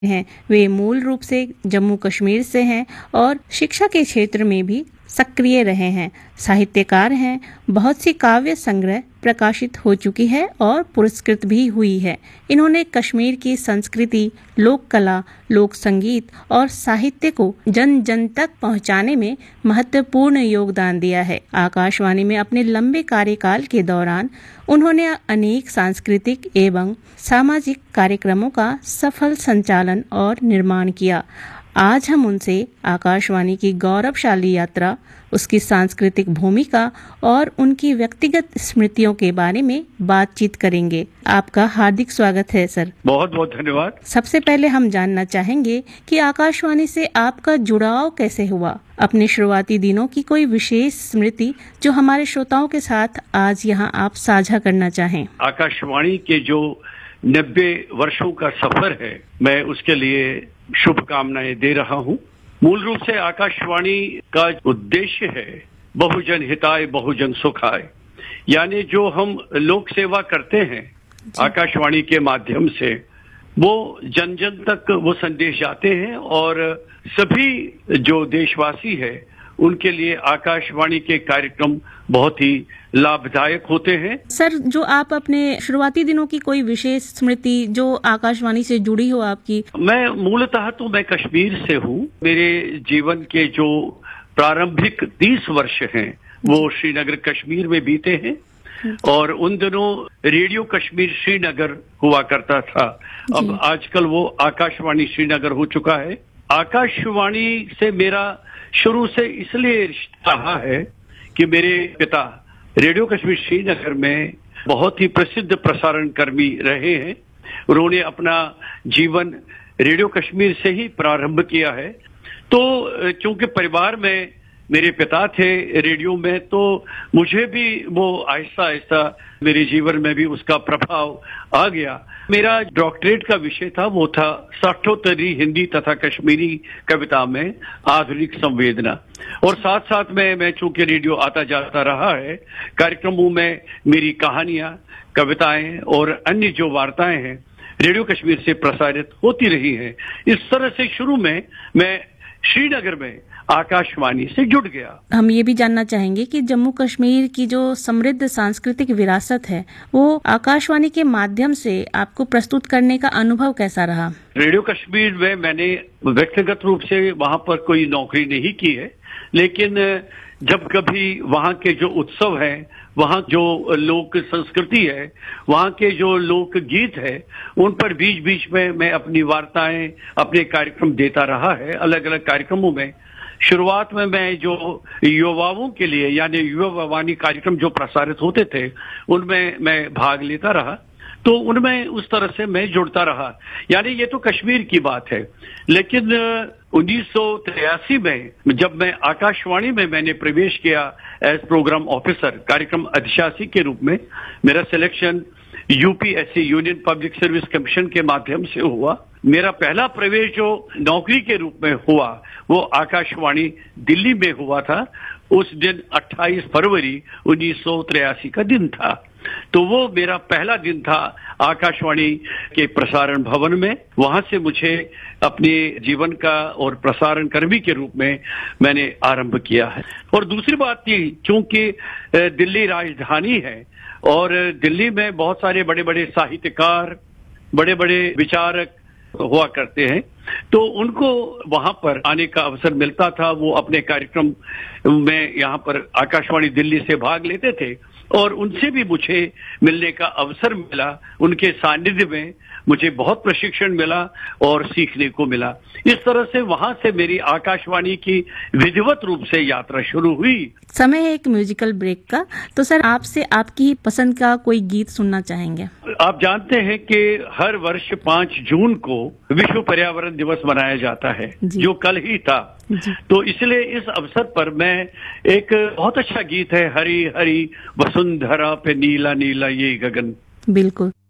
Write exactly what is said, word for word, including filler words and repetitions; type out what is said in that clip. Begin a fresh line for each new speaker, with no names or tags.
हैं। वे मूल रूप से जम्मू कश्मीर से हैं और शिक्षा के क्षेत्र में भी सक्रिय रहे हैं। साहित्यकार हैं। बहुत सी काव्य संग्रह प्रकाशित हो चुकी है और पुरस्कृत भी हुई है। इन्होंने कश्मीर की संस्कृति, लोक कला, लोक संगीत और साहित्य को जन जन तक पहुंचाने में महत्वपूर्ण योगदान दिया है। आकाशवाणी में अपने लंबे कार्यकाल के दौरान उन्होंने अनेक सांस्कृतिक एवं सामाजिक कार्यक्रमों का सफल संचालन और निर्माण किया। आज हम उनसे आकाशवाणी की गौरवशाली यात्रा, उसकी सांस्कृतिक भूमिका और उनकी व्यक्तिगत स्मृतियों के बारे में बातचीत करेंगे। आपका हार्दिक स्वागत है सर।
बहुत बहुत धन्यवाद।
सबसे पहले हम जानना चाहेंगे कि आकाशवाणी से आपका जुड़ाव कैसे हुआ। अपने शुरुआती दिनों की कोई विशेष स्मृति जो हमारे श्रोताओं के साथ आज यहाँ आप साझा करना चाहें।
आकाशवाणी के जो नब्बे वर्षों का सफर है, मैं उसके लिए शुभकामनाएं दे रहा हूं। मूल रूप से आकाशवाणी का उद्देश्य है बहुजन हिताय बहुजन सुखाय, यानी जो हम लोक सेवा करते हैं आकाशवाणी के माध्यम से, वो जन जन तक वो संदेश जाते हैं और सभी जो देशवासी है उनके लिए आकाशवाणी के कार्यक्रम बहुत ही लाभदायक होते हैं।
सर, जो आप अपने शुरुआती दिनों की कोई विशेष स्मृति जो आकाशवाणी से जुड़ी हो आपकी।
मैं मूलतः तो मैं कश्मीर से हूँ। मेरे जीवन के जो प्रारंभिक तीस वर्ष हैं वो श्रीनगर कश्मीर में बीते हैं और उन दिनों रेडियो कश्मीर श्रीनगर हुआ करता था। अब आजकल वो आकाशवाणी श्रीनगर हो चुका है। आकाशवाणी से मेरा शुरू से इसलिए रिश्ता रहा है कि मेरे पिता रेडियो कश्मीर श्रीनगर में बहुत ही प्रसिद्ध प्रसारण कर्मी रहे हैं। उन्होंने अपना जीवन रेडियो कश्मीर से ही प्रारंभ किया है। तो चूंकि परिवार में मेरे पिता थे रेडियो में, तो मुझे भी वो आहिस्ता आहिस्ता मेरे जीवन में भी उसका प्रभाव आ गया। मेरा डॉक्टरेट का विषय था, वो था साठोत्तरी हिंदी तथा कश्मीरी कविता में आधुनिक संवेदना। और साथ साथ में मैं चूंकि रेडियो आता जाता रहा है, कार्यक्रमों में मेरी कहानियां, कविताएं और अन्य जो वार्ताएं हैं रेडियो कश्मीर से प्रसारित होती रही हैं। इस तरह से शुरू में मैं श्रीनगर में आकाशवाणी से जुड़ गया।
हम ये भी जानना चाहेंगे कि जम्मू कश्मीर की जो समृद्ध सांस्कृतिक विरासत है वो आकाशवाणी के माध्यम से आपको प्रस्तुत करने का अनुभव कैसा रहा।
रेडियो कश्मीर में मैंने व्यक्तिगत रूप से वहां पर कोई नौकरी नहीं की है, लेकिन जब कभी वहां के जो उत्सव है, वहां जो लोक संस्कृति है, वहां के जो लोक गीत है, उन पर बीच बीच में मैं अपनी वार्ताएं, अपने कार्यक्रम देता रहा है। अलग अलग कार्यक्रमों में शुरुआत में मैं जो युवाओं के लिए यानी युवा वाणी कार्यक्रम जो प्रसारित होते थे उनमें मैं भाग लेता रहा, तो उनमें उस तरह से मैं जुड़ता रहा। यानी ये तो कश्मीर की बात है। लेकिन उन्नीस सौ तिरासी में जब मैं आकाशवाणी में मैंने प्रवेश किया एज प्रोग्राम ऑफिसर, कार्यक्रम अधिशासी के रूप में, मेरा selection UPSC union public service commission के माध्यम से हुआ। मेरा पहला प्रवेश जो नौकरी के रूप में हुआ वो आकाशवाणी दिल्ली में हुआ था। उस दिन अट्ठाईस फरवरी उन्नीस सौ तिरासी का दिन था। तो वो मेरा पहला दिन था आकाशवाणी के प्रसारण भवन में। वहां से मुझे अपने जीवन का और प्रसारण कर्मी के रूप में मैंने आरंभ किया है। और दूसरी बात थी, चूंकि दिल्ली राजधानी है और दिल्ली में बहुत सारे बड़े बड़े साहित्यकार, बड़े बड़े विचारक हुआ करते हैं, तो उनको वहां पर आने का अवसर मिलता था। वो अपने कार्यक्रम में यहाँ पर आकाशवाणी दिल्ली से भाग लेते थे और उनसे भी मुझे मिलने का अवसर मिला। उनके सानिध्य में मुझे बहुत प्रशिक्षण मिला और सीखने को मिला। इस तरह से वहां से मेरी आकाशवाणी की विधिवत रूप से यात्रा शुरू हुई।
समय है एक म्यूजिकल ब्रेक का, तो सर आपसे आपकी पसंद का कोई गीत सुनना चाहेंगे।
आप जानते हैं कि हर वर्ष पाँच जून को विश्व पर्यावरण दिवस मनाया जाता है, जो कल ही था। तो इसलिए इस अवसर पर मैं एक बहुत अच्छा गीत है, हरी हरी वसुंधरा पे नीला नीला ये गगन।
बिल्कुल।